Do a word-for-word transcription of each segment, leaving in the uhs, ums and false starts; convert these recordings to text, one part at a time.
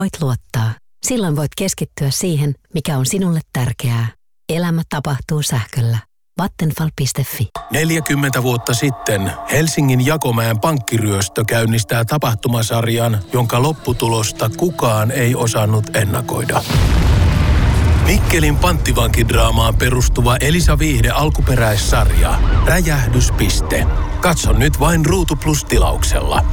voit luottaa. Silloin voit keskittyä siihen, mikä on sinulle tärkeää. Elämä tapahtuu sähköllä. Vattenfall piste fi. neljäkymmentä vuotta sitten Helsingin Jakomäen pankkiryöstö käynnistää tapahtumasarjan, jonka lopputulosta kukaan ei osannut ennakoida. Mikkelin panttivankidraamaan perustuva Elisa Viihde alkuperäissarja. Räjähdyspiste. Katso nyt vain Ruutu Plus -tilauksella.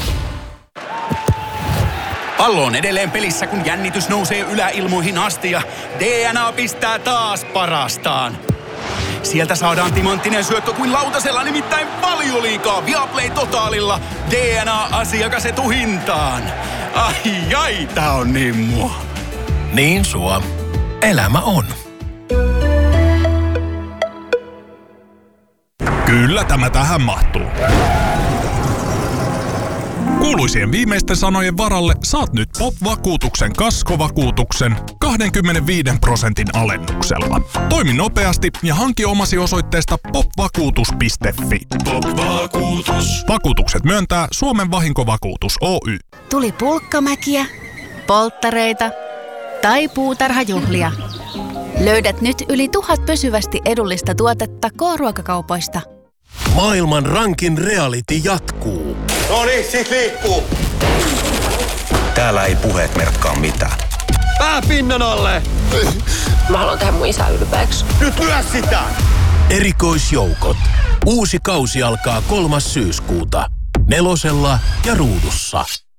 Pallo on edelleen pelissä, kun jännitys nousee yläilmoihin asti ja D N A pistää taas parastaan. Sieltä saadaan timanttinen syöttö kuin lautasella, nimittäin Valioliigaa Viaplay Totaalilla. D N A-asiakas etuhintaan. Ai ai, tää on niin mua. Niin sua. Elämä on. Kyllä tämä tähän mahtuu. Kuuluisien viimeisten sanojen varalle saat nyt P O P-vakuutuksen kaskovakuutuksen kaksikymmentäviisi prosentin alennuksella. Toimi nopeasti ja hanki omasi osoitteesta popvakuutus piste fi. Pop-vakuutus. Vakuutukset myöntää Suomen Vahinkovakuutus Oy. Tuli pulkkamäkiä, polttareita tai puutarhajuhlia. Löydät nyt yli tuhat pysyvästi edullista tuotetta K-ruokakaupoista. Maailman rankin reality jatkuu. No niin, sit liikkuu. Täällä ei puheet merkkaa mitään. Pää pinnan alle! Mä haluan tehdä mun isä ylpeäksi. Nyt lyö sitä! Erikoisjoukot. Uusi kausi alkaa kolmas syyskuuta. Nelosella ja Ruudussa.